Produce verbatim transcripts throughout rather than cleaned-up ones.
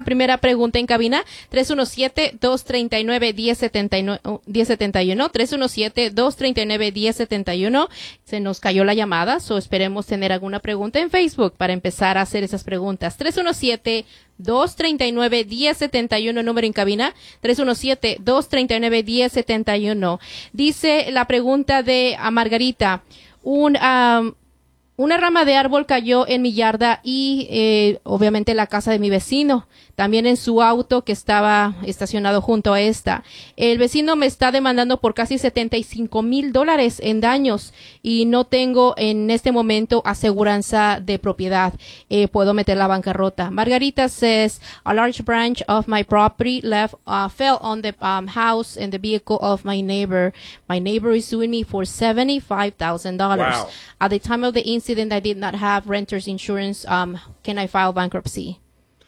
primera pregunta en cabina. tres uno siete, dos tres nueve, uno cero siete uno. tres uno siete, dos tres nueve, uno cero siete uno. Se nos cayó la llamada, so esperemos tener alguna pregunta en Facebook para empezar a hacer esas preguntas. tres uno siete, dos tres nueve, uno cero siete uno, número en cabina. tres uno siete, dos tres nueve, uno cero siete uno. Dice la pregunta de a Margarita. Un... Um, Una rama de árbol cayó en mi yarda y eh, obviamente la casa de mi vecino, también en su auto que estaba estacionado junto a esta. El vecino me está demandando por casi setenta y cinco mil dólares en daños y no tengo en este momento aseguranza de propiedad. Eh, puedo meter la bancarrota. Margarita says, a large branch of my property left uh, fell on the um, house and the vehicle of my neighbor. My neighbor is suing me for seventy-five thousand dollars. Wow. At the time of the incident, I did not have renter's insurance. Um, can I file bankruptcy?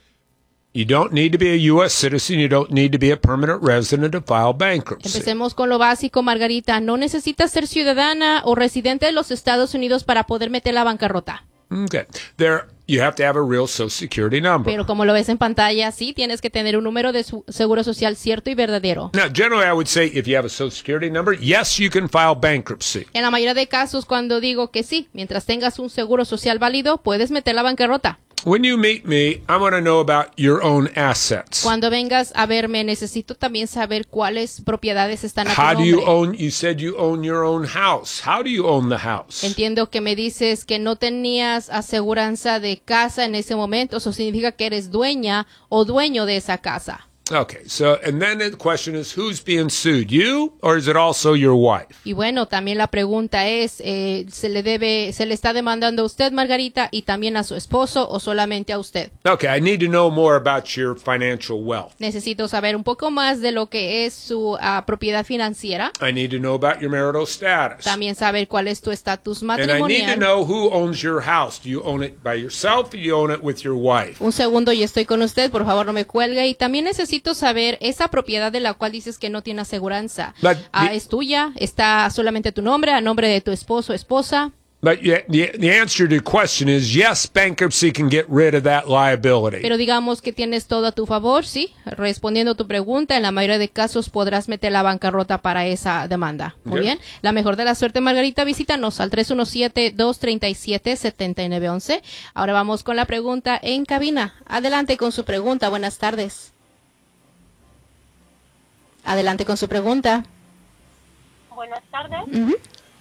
You don't need to be a U S citizen. You don't need to be a permanent resident to file bankruptcy. Empecemos con lo básico, Margarita. No necesitas ser ciudadana o residente de los Estados Unidos para poder meter la bancarrota. Okay. There, you have to have a real Social Security number. Pero como lo ves en pantalla, sí, tienes que tener un número de su seguro social cierto y verdadero. Now, generally, I would say if you have a Social Security number, yes, you can file bankruptcy. En la mayoría de casos, cuando digo que sí, mientras tengas un seguro social válido, puedes meter la bancarrota. When you meet me, I want to know about your own assets. Cuando vengas a verme, necesito también saber cuáles propiedades están a tu How do you nombre. own, you said you own your own house. How do you own the house? Entiendo que me dices que no tenías aseguranza de casa en ese momento. Eso significa que eres dueña o dueño de esa casa. Okay, so, and then the question is, who's being sued, you or is it also your wife? Y bueno, también la pregunta es, eh, ¿se le debe, se le está demandando a usted, Margarita, y también a su esposo o solamente a usted? Okay, I need to know more about your financial wealth. Necesito saber un poco más de lo que es su uh, propiedad financiera. I need to know about your marital status. También saber cuál es tu estatus And I need to matrimonial. know who owns your house. Do you own it by yourself or do you own it with your wife? Un segundo y estoy con usted, por favor no me cuelgue. Y también necesito saber esa propiedad de la cual dices que no tiene aseguranza. But Ah, the- ¿Es tuya? ¿Está solamente a tu nombre, a nombre de tu esposo o esposa? But yeah, the, the answer to the question is yes, bankruptcy can get rid of that liability. Pero digamos que tienes todo a tu favor, ¿sí? Respondiendo a tu pregunta, en la mayoría de casos podrás meter la bancarrota para esa demanda. Muy Ok. bien. La mejor de la suerte, Margarita, visítanos al tres uno siete, dos tres siete, siete nueve uno uno. Ahora vamos con la pregunta en cabina. Adelante con su pregunta. Buenas tardes. Adelante con su pregunta. Buenas tardes. Ujú.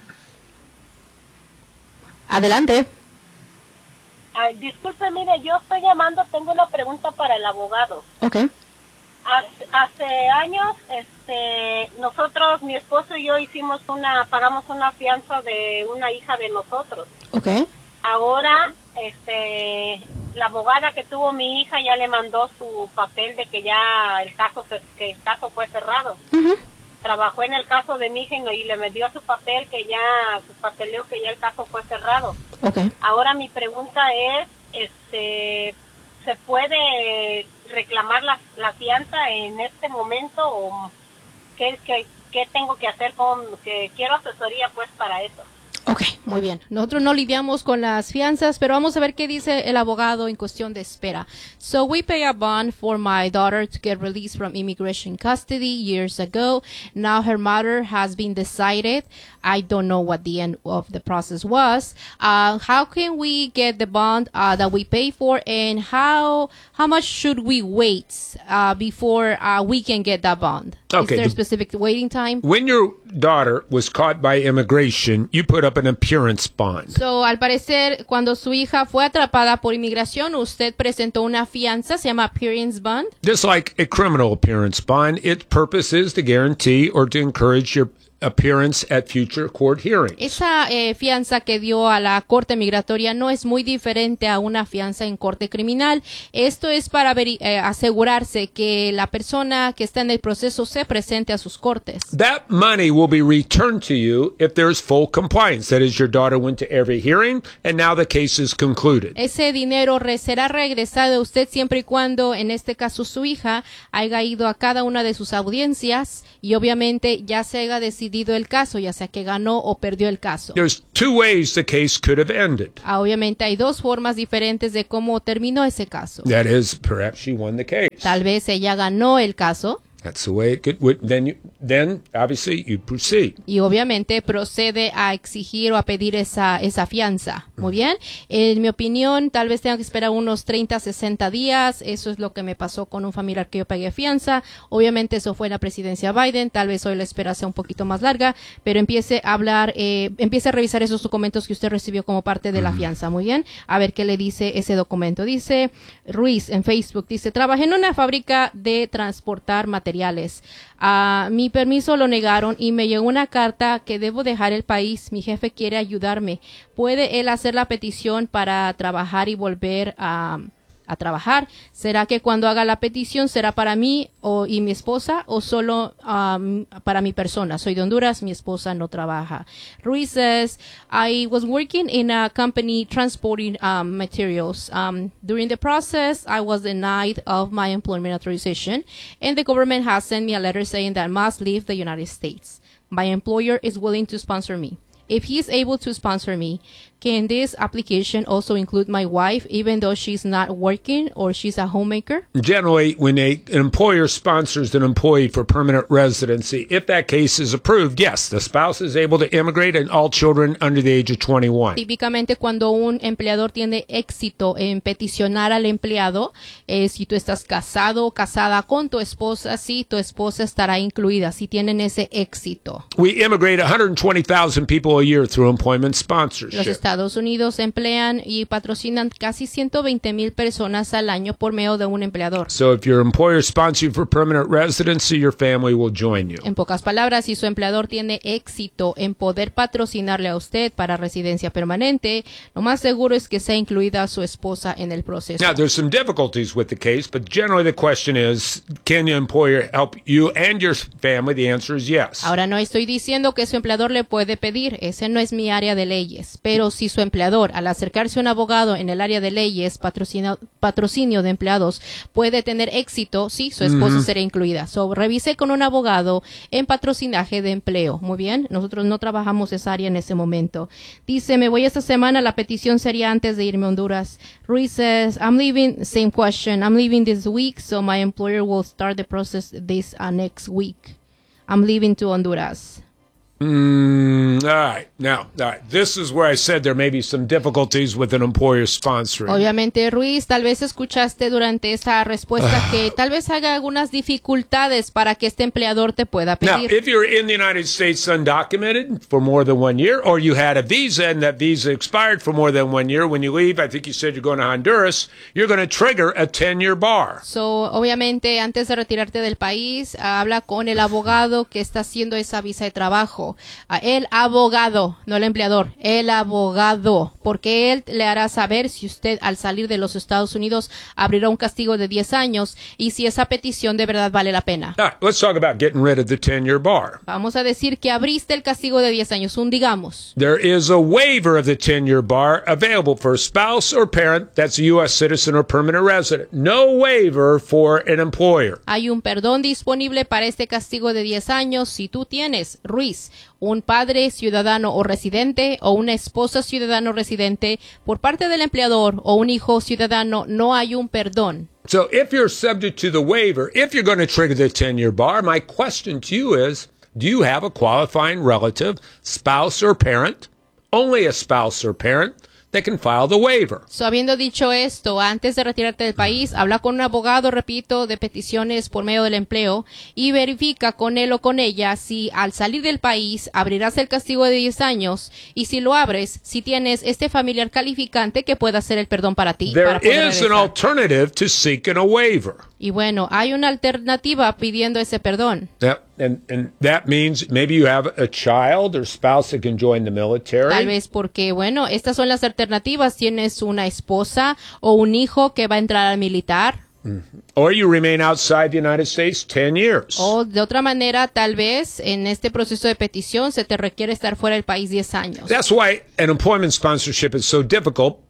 Adelante. Ay, disculpe, mire, yo estoy llamando, tengo una pregunta para el abogado. Ok. Hace, hace años, este, nosotros, mi esposo y yo hicimos una, pagamos una fianza de una hija de nosotros. Ok. Ahora, este, la abogada que tuvo mi hija ya le mandó su papel de que ya el caso, se- que el caso fue cerrado. Ujú. Trabajó en el caso de mi hija y le me dio su papel que ya, su papeleo que ya el caso fue cerrado. Ok. Ahora mi pregunta es, este, ¿se puede reclamar la, la fianza en este momento o qué, qué, qué tengo que hacer? Con, que quiero asesoría pues para eso. Ok, muy bien. Nosotros no lidiamos con las fianzas, pero vamos a ver qué dice el abogado en cuestión de espera. So we pay a bond for my daughter to get released from immigration custody years ago. Now her matter has been decided. I don't know what the end of the process was. Uh, how can we get the bond uh, that we pay for, and how how much should we wait uh, before uh, we can get that bond? Okay, Is there a the- specific waiting time? When your daughter was caught by immigration, you put up an appearance bond. So, al parecer, cuando su hija fue atrapada por inmigración, usted presentó una fianza, se llama appearance bond. Just like a criminal appearance bond, its purpose is to guarantee or to encourage your appearance at future court hearings. Esa eh, fianza que dio a la corte migratoria no es muy diferente a una fianza en corte criminal. Esto es para veri- eh, asegurarse que la persona que está en el proceso se presente a sus cortes. That money will be returned to you if there's full compliance. That is, your daughter went to every hearing and now the case is concluded. Ese dinero re- será regresado a usted siempre y cuando, en este caso, su hija haya ido a cada una de sus audiencias y obviamente ya se haya decidido decidido el caso, ya sea que ganó o perdió el caso. There's two ways the case could have ended. Ah, obviamente hay dos formas diferentes de cómo terminó ese caso. That is, perhaps she won the case. Tal vez ella ganó el caso. That's the way it could. would- Then, you, then obviously, you proceed. Y obviamente procede a exigir o a pedir esa, esa fianza. Muy bien. En mi opinión, tal vez tenga que esperar unos treinta, sesenta días. Eso es lo que me pasó con un familiar que yo pagué fianza. Obviamente eso fue en la presidencia Biden. Tal vez hoy la espera sea un poquito más larga, pero empiece a hablar, eh, empiece a revisar esos documentos que usted recibió como parte de la fianza. Muy bien. A ver qué le dice ese documento. Dice Ruiz en Facebook, dice, trabajé en una fábrica de transportar materiales. Uh, mi permiso lo negaron y me llegó una carta que debo dejar el país. Mi jefe quiere ayudarme. ¿Puede él hacer la petición para trabajar y volver a, a trabajar? ¿Será que cuando haga la petición será para mí o, y mi esposa o solo um, para mi persona? Soy de Honduras, mi esposa no trabaja. Ruiz says, I was working in a company transporting um, materials. Um, during the process, I was denied of my employment authorization, and the government has sent me a letter saying that I must leave the United States. My employer is willing to sponsor me. If he is able to sponsor me, can this application also include my wife, even though she's not working or she's a homemaker? Generally, when a, an employer sponsors an employee for permanent residency, if that case is approved, yes, the spouse is able to immigrate and all children under the age of twenty-one. Típicamente cuando un empleador tiene éxito en peticionar al empleado, eh, si tú estás casado o casada con tu esposa, sí, tu esposa estará incluida, si tienen ese éxito. We immigrate one hundred twenty thousand people a year through employment Los sponsorship. Estados Unidos emplean y patrocinan casi ciento veinte mil personas al año por medio de un empleador. So if your employer sponsors you for permanent residency, your family will join you. En pocas palabras, si su empleador tiene éxito en poder patrocinarle a usted para residencia permanente, lo más seguro es que sea incluida su esposa en el proceso. Now, there's some difficulties with the case, but generally the question is, can your employer help you and your family? The answer is yes. Ahora, no estoy diciendo que su empleador le puede pedir, ese no es mi área de leyes, pero si su empleador, al acercarse a un abogado en el área de leyes, patrocina- patrocinio de empleados, puede tener éxito, sí, su esposa será incluida. So, revise con un abogado en patrocinaje de empleo. Muy bien, nosotros no trabajamos esa área en ese momento. Dice, me voy esta semana, la petición sería antes de irme a Honduras. Ruiz says, I'm leaving, same question, I'm leaving this week, so my employer will start the process this uh, next week. I'm leaving to Honduras. Mm, all right. Now, all right. This is where I said there may be some difficulties with an employer sponsoring. Obviamente, Ruiz, tal vez escuchaste durante esa respuesta que tal vez haga algunas dificultades para que este empleador te pueda Now, pedir. if you're in the United States undocumented for more than one year, or you had a visa and that visa expired for more than one year, when you leave, I think you said you're going to Honduras, you're going to trigger a ten-year bar. So, obviamente, antes de retirarte del país, habla con el abogado que está haciendo esa visa de trabajo. A el abogado, no el empleador, el abogado, porque él le hará saber si usted al salir de los Estados Unidos abrirá un castigo de diez años y si esa petición de verdad vale la pena. All right, let's talk about getting rid of the ten-year bar. Vamos a decir que abriste el castigo de diez años, un digamos. There is a waiver of the ten-year bar available for a spouse or parent that's a U S citizen or permanent resident. No waiver for an employer. Hay un perdón disponible para este castigo de diez años si tú tienes, Ruiz, un padre ciudadano o residente o una esposa ciudadano residente por parte del empleador o un hijo ciudadano, no hay un perdón. So if you're subject to the waiver, if you're going to trigger the ten-year bar, my question to you is, do you have a qualifying relative, spouse or parent, only a spouse or parent, that can file the waiver? So, habiendo dicho esto, antes de retirarte del país, habla con un abogado, repito, de peticiones por medio del empleo y verifica con él o con ella si al salir del país abrirás el castigo de diez años y si lo abres, si tienes este familiar calificante que pueda hacer el perdón para ti. There para poder is an regresar. alternative to seeking a waiver. Y bueno, hay una alternativa pidiendo ese perdón. Yep. And, and that means maybe you have a child or spouse that can join the military. Tal vez porque, bueno, estas son las alternativas. Tienes una esposa o un hijo que va a entrar al militar. Or you remain outside the United States ten years. O de otra manera, tal vez en este proceso de petición se te requiere estar fuera del país diez años. That's why an employment sponsorship is so difficult,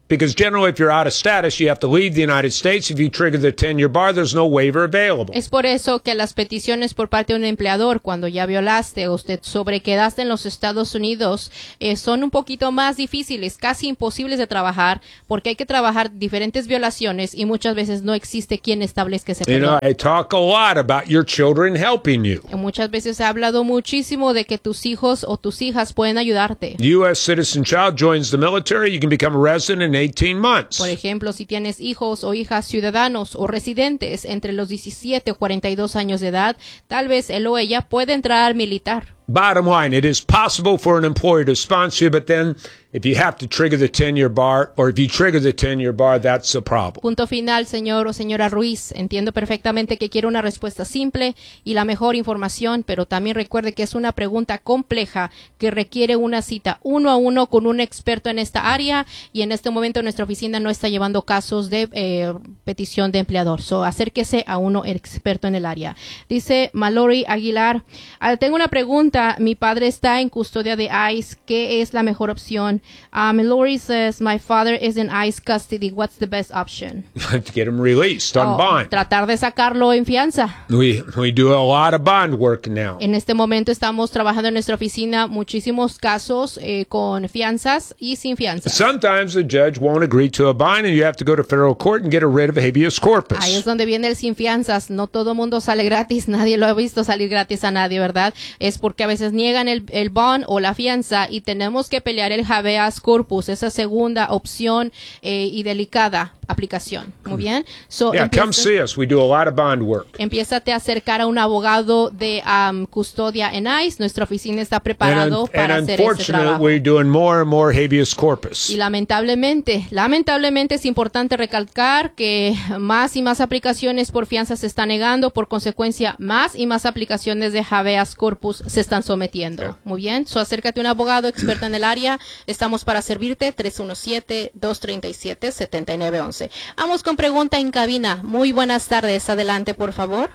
Because generally, if you're out of status, you have to leave the United States. If you trigger the ten-year bar, there's no waiver available. Es por eso que las peticiones por parte de un empleador, cuando ya violaste o usted sobrequedaste en los Estados Unidos, eh, son un poquito más difíciles, casi imposibles de trabajar, porque hay que trabajar diferentes violaciones y muchas veces no existe quien establezca ese You know, perdón. I talk a lot about your children helping you. Muchas veces he hablado muchísimo de que tus hijos o tus hijas pueden ayudarte. U S citizen child joins the military, you can become a resident in eighteen months. Por ejemplo, si tienes hijos o hijas ciudadanos o residentes entre los diecisiete o cuarenta y dos años de edad, tal vez él o ella puede entrar al militar. Bottom line, it is possible for an employer to sponsor you, but then if you have to trigger the ten-year bar, or if you trigger the ten-year bar, that's a problem. Punto final, señor o señora Ruiz. Entiendo perfectamente que quiere una respuesta simple y la mejor información, pero también recuerde que es una pregunta compleja que requiere una cita uno a uno con un experto en esta área, y en este momento nuestra oficina no está llevando casos de eh, petición de empleador. So, acérquese a uno experto en el área. Dice Mallory Aguilar, ah, tengo una pregunta. Mi padre está en custodia de ICE. ¿Qué es la mejor opción? Um, Mallory says, my father is in ICE custody. What's the best option? To get him released on Oh, bond. tratar de sacarlo en fianza. We we do a lot of bond work now. En este momento estamos trabajando en nuestra oficina muchísimos casos eh, con fianzas y sin fianza. Sometimes the judge won't agree to a bond, and you have to go to federal court and get a writ of habeas corpus. Ahí es donde viene el sin fianzas. No todo mundo sale gratis. Nadie lo ha visto salir gratis a nadie, ¿verdad? Es porque a veces niegan el, el bond o la fianza y tenemos que pelear el habeas corpus, esa segunda opción eh, y delicada aplicación. Muy bien. So, Yeah, come empieza- see us. We do a lot of bond work. Empiézate a acercar a un abogado de um, custodia en ICE. Nuestra oficina está And, preparado un- para and hacer ese unfortunately, trabajo. we're doing more and more habeas corpus. Y lamentablemente, lamentablemente es importante recalcar que más y más aplicaciones por fianza se están negando, por consecuencia, más y más aplicaciones de habeas corpus se están sometiendo. Yeah. Muy bien, so acércate a un abogado experto en el área. Estamos para servirte, tres uno siete, dos tres siete, siete nueve uno uno. Vamos con pregunta en cabina. Muy buenas tardes, adelante por favor.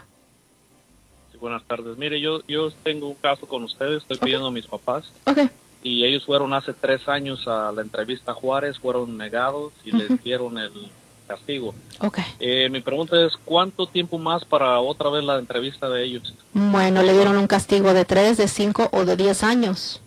Sí, buenas tardes. Mire, yo yo tengo un caso con ustedes, estoy pidiendo a mis papás Ok. y ellos fueron hace tres años a la entrevista a Juárez, fueron negados y les dieron el castigo. Ok. Eh, mi pregunta es, ¿cuánto tiempo más para otra vez la entrevista de ellos? Bueno, le dieron un castigo de tres, de cinco o de diez años.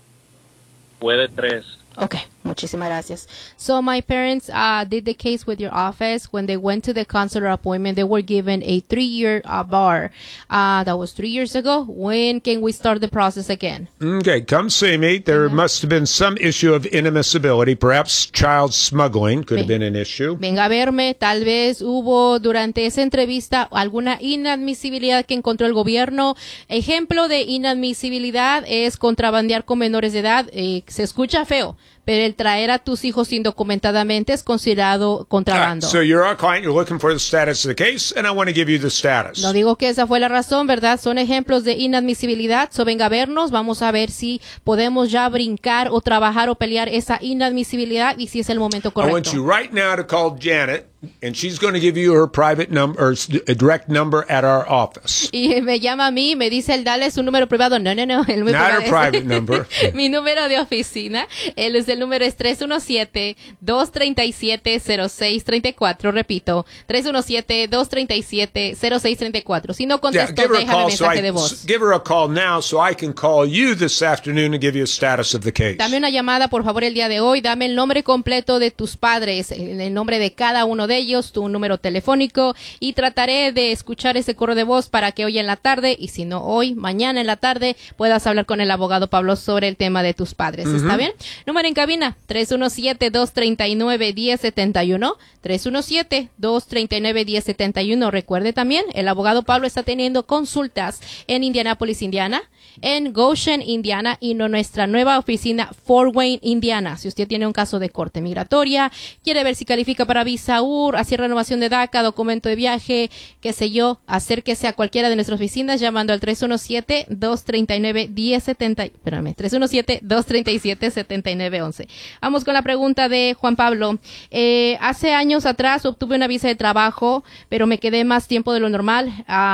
Puede tres. Okay, muchísimas gracias. So my parents uh, did the case with your office. When they went to the consular appointment, they were given a three-year uh, bar. Uh, that was three years ago. When can we start the process again? Okay, come see me. There must have been some issue of inadmissibility. Perhaps child smuggling could have been an issue. Venga a verme. Tal vez hubo durante esa entrevista alguna inadmisibilidad que encontró el gobierno. Ejemplo de inadmisibilidad es contrabandear con menores de edad. Eh, se escucha feo, pero el traer a tus hijos indocumentadamente es considerado All right, contrabando. so you're our client. You're looking for the status of the case, and I want to give you the status. No digo que esa fue la razón, ¿verdad? Son ejemplos de inadmisibilidad. So venga a vernos, vamos a ver si podemos ya brincar o trabajar o pelear esa inadmisibilidad y si es el momento I want correcto. you right now to call Janet, and she's going to give you her private number, or s- a direct number at our office. Y me llama a mí, me dice el dale su número privado. No, no, no, el número Not her privado private number. Mi número de oficina, él es el número es tres uno siete, dos tres siete, cero seis tres cuatro. Repito, tres uno siete, dos tres siete, cero seis tres cuatro. Si no Yeah, contesto, give her a déjame call. So mensaje I de voz. give her a call now, so I can call you this afternoon and give you a status of the case. Dame una llamada, por favor, el día de hoy. Dame el nombre completo de tus padres, el el nombre de cada uno de ellos, tu número telefónico, y trataré de escuchar ese correo de voz para que hoy en la tarde, y si no hoy, mañana en la tarde, puedas hablar con el abogado Pablo sobre el tema de tus padres. ¿Está bien? Número en cabina, tres uno siete, dos tres nueve, uno cero siete uno, tres uno siete, dos tres nueve, uno cero siete uno. Recuerde también, el abogado Pablo está teniendo consultas en Indianapolis, Indiana, en Goshen, Indiana, y en nuestra nueva oficina, Fort Wayne, Indiana. Si usted tiene un caso de corte migratoria, quiere ver si califica para visa U R, hacer renovación de DACA, documento de viaje, qué sé yo, acérquese a cualquiera de nuestras oficinas llamando al tres uno siete, dos tres nueve, uno cero siete cero, espérame, tres uno siete, dos tres siete, siete nueve uno uno. Vamos con la pregunta de Juan Pablo. Eh, hace años atrás obtuve una visa de trabajo, pero me quedé más tiempo de lo normal. Ah,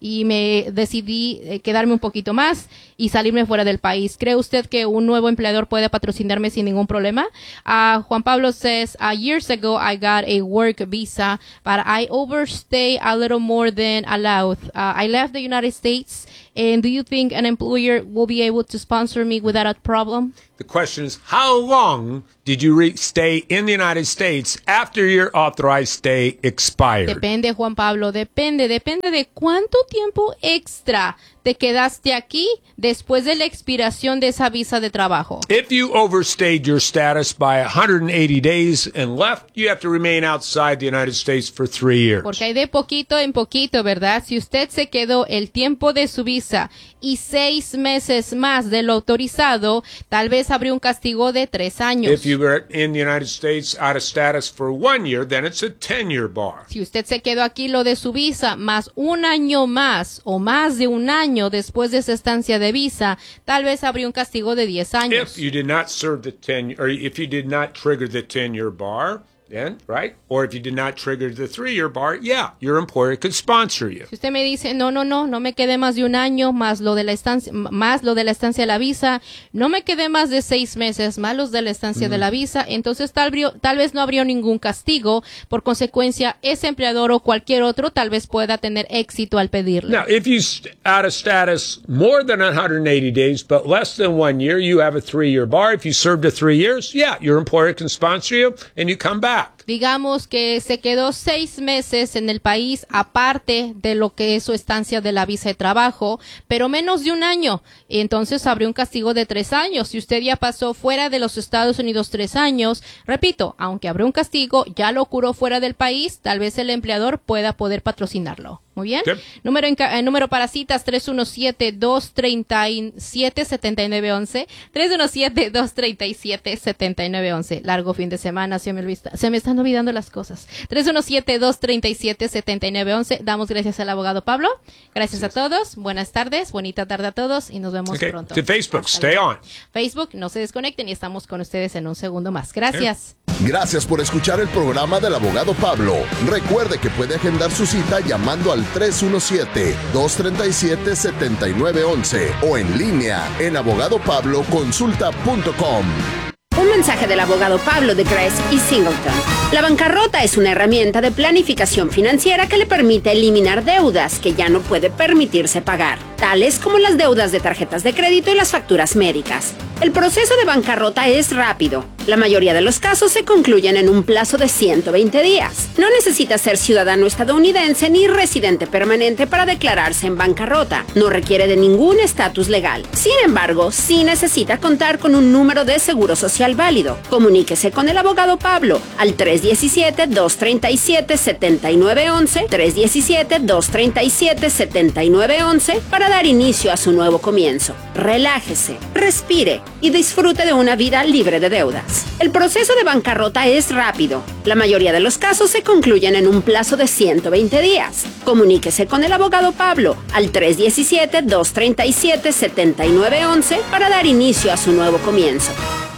y me decidí eh, quedarme un poquito más y salirme fuera del país. ¿Cree usted que un nuevo empleador puede patrocinarme sin ningún problema? Uh, Juan Pablo says, uh, years ago I got a work visa, but I overstay a little more than allowed. Uh, I left the United States, and do you think an employer will be able to sponsor me without a problem? The question is, how long did you re- stay in the United States after your authorized stay expired? Depende, Juan Pablo, depende, depende de cuánto tiempo extra te quedaste aquí después de la expiración de esa visa de trabajo. If you overstayed your status by one hundred eighty days and left, you have to remain outside the United States for three years. Porque hay de poquito en poquito, ¿verdad? Si usted se quedó el tiempo de su visa y seis meses más de lo autorizado, tal vez habría un castigo de tres años. If you were in the United States out of status for one year, then it's a ten-year bar. Si usted se quedó aquí lo de su visa más un año más o más de un año después de esa estancia de visa, tal vez habría un castigo de diez años. If you did not serve the ten, or if you did not trigger the ten-year bar, then, right? Or if you did not trigger the three-year bar, yeah, your employer could sponsor you. Si usted me dice, no, no, no, no me quedé más de un año, más lo de la estancia, más lo de la estancia de la visa, no me quedé más de seis meses, más los de la estancia mm. de la visa, entonces tal, tal vez no habría ningún castigo. Por consecuencia, ese empleador o cualquier otro tal vez pueda tener éxito al pedirle. Now, if you out of status more than one hundred eighty days, but less than one year, you have a three-year bar. If you served the three years, yeah, your employer can sponsor you, and you come back. Digamos que se quedó seis meses en el país, aparte de lo que es su estancia de la visa de trabajo, pero menos de un año. Entonces habría un castigo de tres años. Si usted ya pasó fuera de los Estados Unidos tres años, repito, aunque habrá un castigo, ya lo curó fuera del país, tal vez el empleador pueda poder patrocinarlo. Muy bien. Yep. Número, en, eh, número para citas tres uno siete, dos tres siete, siete nueve uno uno. tres uno siete, dos tres siete, siete nueve uno uno. Largo fin de semana, se me, olvida, se me están olvidando las cosas. tres uno siete, dos tres siete, siete nueve uno uno. Damos gracias al abogado Pablo. Gracias a todos. Buenas tardes. Bonita tarde a todos y nos vemos okay. pronto. To Facebook, Hasta stay luego. on. Facebook, no se desconecten y estamos con ustedes en un segundo más. Gracias. Okay. Gracias por escuchar el programa del abogado Pablo. Recuerde que puede agendar su cita llamando al tres uno siete, dos tres siete, siete nueve uno uno o en línea en abogado pablo consulta punto com. Un mensaje del abogado Pablo de Gress y Singleton. La bancarrota es una herramienta de planificación financiera que le permite eliminar deudas que ya no puede permitirse pagar, tales como las deudas de tarjetas de crédito y las facturas médicas. El proceso de bancarrota es rápido. La mayoría de los casos se concluyen en un plazo de ciento veinte días. No necesita ser ciudadano estadounidense ni residente permanente para declararse en bancarrota. No requiere de ningún estatus legal. Sin embargo, sí necesita contar con un número de seguro social válido. Comuníquese con el abogado Pablo al tres uno siete, dos tres siete, siete nueve uno uno, tres uno siete, dos tres siete, siete nueve uno uno para dar inicio a su nuevo comienzo. Relájese, respire y disfrute de una vida libre de deudas. El proceso de bancarrota es rápido. La mayoría de los casos se concluyen en un plazo de ciento veinte días. Comuníquese con el abogado Pablo al tres uno siete, dos tres siete, siete nueve uno uno para dar inicio a su nuevo comienzo.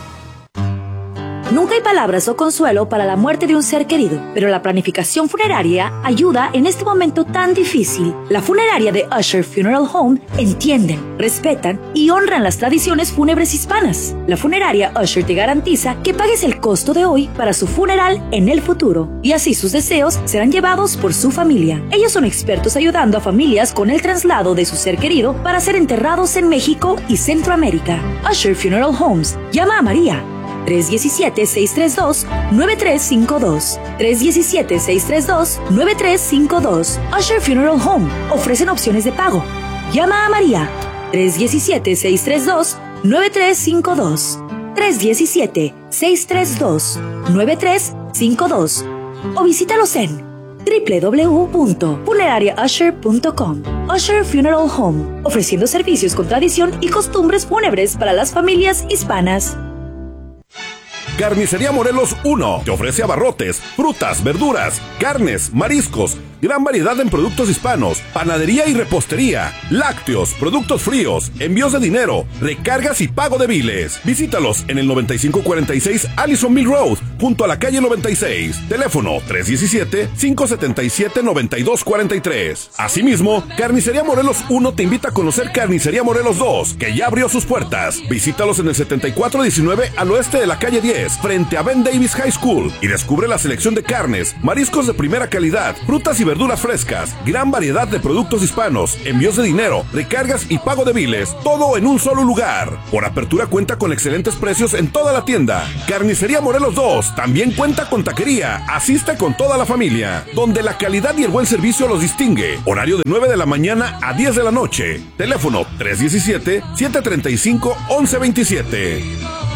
Nunca hay palabras o consuelo para la muerte de un ser querido, pero la planificación funeraria ayuda en este momento tan difícil. La funeraria de Usher Funeral Home entienden, respetan y honran las tradiciones fúnebres hispanas. La funeraria Usher te garantiza que pagues el costo de hoy para su funeral en el futuro, y así sus deseos serán llevados por su familia. Ellos son expertos ayudando a familias con el traslado de su ser querido para ser enterrados en México y Centroamérica. Usher Funeral Homes. Llama a María. tres uno siete, seis tres dos, nueve tres cinco dos. tres uno siete, seis tres dos, nueve tres cinco dos. Usher Funeral Home. Ofrecen opciones de pago. Llama a María. tres uno siete, seis tres dos, nueve tres cinco dos. tres uno siete, seis tres dos, nueve tres cinco dos. O visítalos en doble u doble u doble u punto funeraria usher punto com. Usher Funeral Home. Ofreciendo servicios con tradición y costumbres fúnebres para las familias hispanas. Carnicería Morelos uno te ofrece abarrotes, frutas, verduras, carnes, mariscos, gran variedad en productos hispanos, panadería y repostería, lácteos, productos fríos, envíos de dinero, recargas y pago de biles. Visítalos en el noventa y cinco cuarenta y seis Allison Mill Road, junto a la calle noventa y seis. Teléfono tres uno siete, cinco siete siete, nueve dos cuatro tres. Asimismo, Carnicería Morelos uno te invita a conocer Carnicería Morelos dos, que ya abrió sus puertas. Visítalos en el setenta y cuatro diecinueve al oeste de la calle diez, frente a Ben Davis High School, y descubre la selección de carnes, mariscos de primera calidad, frutas y verduras frescas, gran variedad de productos hispanos, envíos de dinero, recargas y pago de biles, todo en un solo lugar. Por apertura cuenta con excelentes precios en toda la tienda. Carnicería Morelos dos también cuenta con taquería. Asiste con toda la familia, donde la calidad y el buen servicio los distingue. Horario de nueve de la mañana a diez de la noche. Teléfono tres uno siete, siete tres cinco, once veintisiete.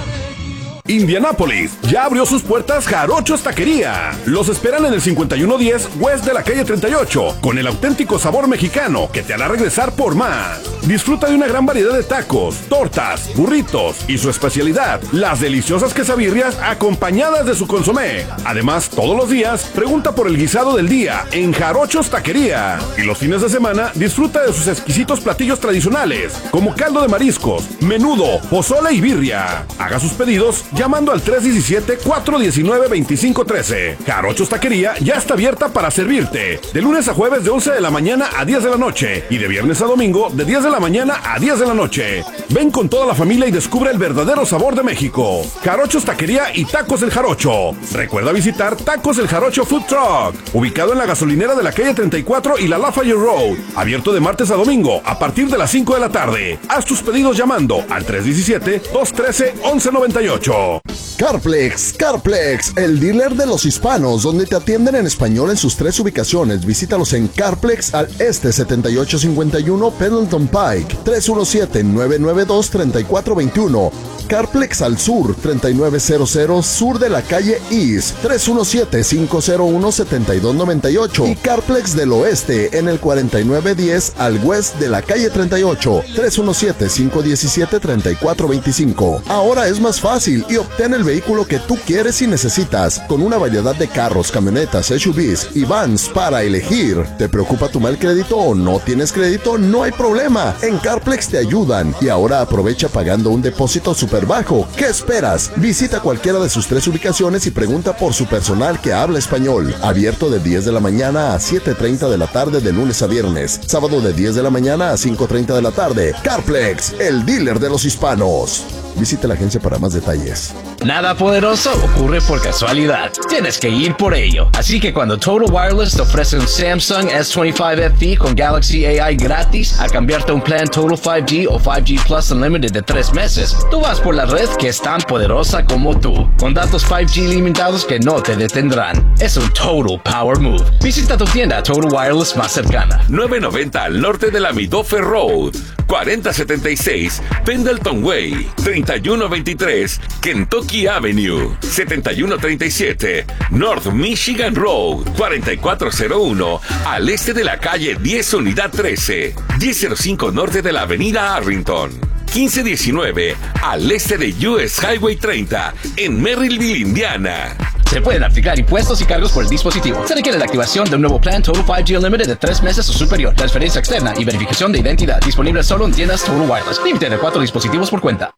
Indianápolis, ya abrió sus puertas Jarochos Taquería. Los esperan en el cincuenta y uno diez West de la calle treinta y ocho, con el auténtico sabor mexicano que te hará regresar por más. Disfruta de una gran variedad de tacos, tortas, burritos y su especialidad, las deliciosas quesabirrias acompañadas de su consomé. Además, todos los días, pregunta por el guisado del día en Jarochos Taquería. Y los fines de semana, disfruta de sus exquisitos platillos tradicionales, como caldo de mariscos, menudo, pozole y birria. Haga sus pedidos llamando al tres uno siete, cuatro uno nueve, dos cinco uno tres. Jarochos Taquería ya está abierta para servirte de lunes a jueves de once de la mañana a diez de la noche y de viernes a domingo de diez de la mañana a diez de la noche. Ven con toda la familia y descubre el verdadero sabor de México. Jarochos Taquería y Tacos El Jarocho. Recuerda visitar Tacos El Jarocho Food Truck, ubicado en la gasolinera de la calle treinta y cuatro y la Lafayette Road, abierto de martes a domingo a partir de las cinco de la tarde. Haz tus pedidos llamando al tres uno siete, dos uno tres, once noventa y ocho. Carplex, Carplex, el dealer de los hispanos, donde te atienden en español en sus tres ubicaciones. Visítalos en Carplex al este setenta y ocho cincuenta y uno Pendleton Pike, tres uno siete, nueve nueve dos, tres cuatro dos uno. Carplex al sur, treinta y nueve cero cero sur de la calle East, tres uno siete, cinco cero uno, siete dos nueve ocho. Y Carplex del oeste en el cuarenta y nueve diez al west de la calle treinta y ocho, tres uno siete, cinco uno siete, tres cuatro dos cinco. Ahora es más fácil y obtén el vehículo que tú quieres y necesitas, con una variedad de carros, camionetas, S U Vs y vans para elegir. ¿Te preocupa tu mal crédito o no tienes crédito? No hay problema, en Carplex te ayudan. Y ahora aprovecha pagando un depósito super bajo. ¿Qué esperas? Visita cualquiera de sus tres ubicaciones y pregunta por su personal que habla español. Abierto de diez de la mañana a siete treinta de la tarde de lunes a viernes. Sábado de diez de la mañana a cinco treinta de la tarde. Carplex, el dealer de los hispanos. Visite la agencia para más detalles. Nada poderoso ocurre por casualidad. Tienes que ir por ello. Así que cuando Total Wireless te ofrece un Samsung S veinticinco F E con Galaxy A I gratis a cambiarte a un plan Total cinco G o cinco G Plus Unlimited de tres meses, tú vas por la red que es tan poderosa como tú, con datos cinco G limitados que no te detendrán. Es un Total Power Move. Visita tu tienda Total Wireless más cercana. nueve noventa al norte de la Midofe Road, cuarenta setenta y seis Pendleton Way, treinta y uno veintitrés Kentucky Avenue, setenta y uno treinta y siete North Michigan Road, cuarenta y cuatro cero uno al este de la calle diez unidad trece, diez cero cinco norte de la avenida Arlington, quince diecinueve al este de U S Highway treinta en Merrillville, Indiana. Se pueden aplicar impuestos y cargos por el dispositivo. Se requiere la activación de un nuevo plan Total cinco G Unlimited de tres meses o superior, transferencia externa y verificación de identidad. Disponible solo en tiendas Total Wireless. Límite de cuatro dispositivos por cuenta.